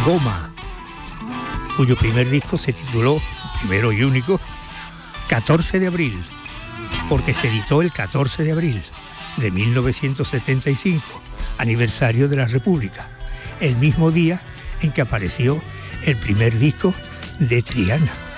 Goma, cuyo primer disco se tituló, primero y único, 14 de abril, porque se editó el 14 de abril de 1975, aniversario de la República, el mismo día en que apareció el primer disco de Triana.